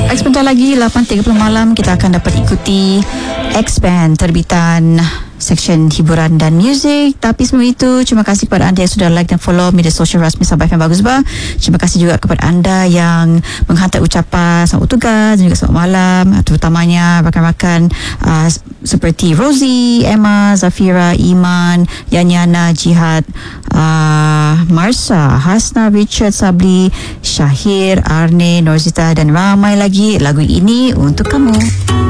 Sebentar lagi 8.30 malam kita akan dapat ikuti X-Band terbitan seksyen hiburan dan muzik. Tapi sebelum itu, terima kasih kepada anda yang sudah like dan follow media sosial rasmi Sabah FM Bagus Bah. Terima kasih juga kepada anda yang menghantar ucapan selamat bertugas dan juga selamat malam, terutamanya rakan-rakan seperti Rosie, Emma, Zafira, Iman, Yanyana, Jihad, Marsha, Hasna, Richard, Sabli, Syahir, Arne, Norzita dan ramai lagi. Lagu ini untuk kamu.